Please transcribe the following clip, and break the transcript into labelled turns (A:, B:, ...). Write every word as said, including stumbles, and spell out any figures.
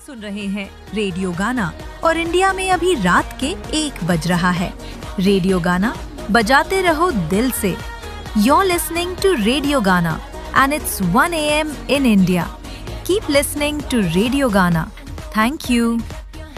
A: सुन रहे हैं रेडियो गाना और इंडिया में अभी रात के एक बज रहा है। रेडियो गाना बजाते रहो दिल से। You're listening to Radio Gana and it's one a m in India. Keep listening to Radio Gana. Thank you.